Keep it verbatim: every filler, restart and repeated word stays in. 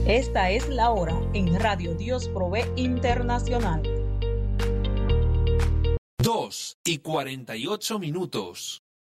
Esta es la hora en Radio Dios Provee Internacional. Dos y cuarenta y ocho minutos.